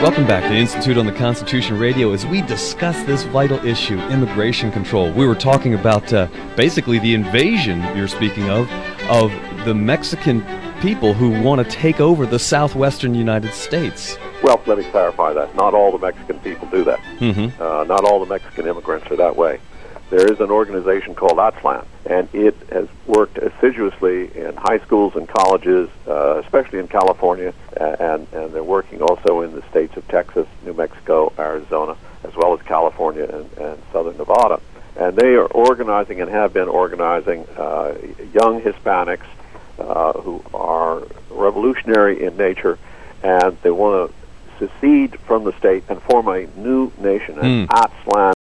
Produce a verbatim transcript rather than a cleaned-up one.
Welcome back to Institute on the Constitution Radio as we discuss this vital issue, immigration control. We were talking about uh, basically the invasion you're speaking of, of the Mexican people who want to take over the southwestern United States. Well, let me clarify that. Not all the Mexican people do that. Mm-hmm. Uh, not all the Mexican immigrants are that way. There is an organization called Aztlan, and it has worked assiduously in high schools and colleges, uh, especially in California, and, and they're working also in the states of Texas, New Mexico, Arizona, as well as California and, and southern Nevada. And they are organizing and have been organizing uh, young Hispanics uh, who are revolutionary in nature, and they want to secede from the state and form a new nation. And Mm. Aztlan